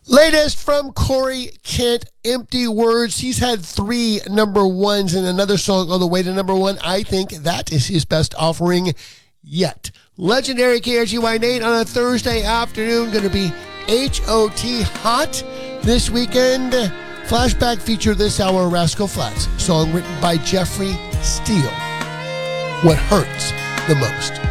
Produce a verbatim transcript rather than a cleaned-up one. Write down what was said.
Latest from Corey Kent, Empty Words. He's had three number ones and another song on the way to number one. I think that is his best offering yet. Legendary K R G Y Nate on a Thursday afternoon. Going to be H O T hot this weekend. Flashback feature this hour, Rascal Flatts. Song written by Jeffrey Steele. What hurts the most.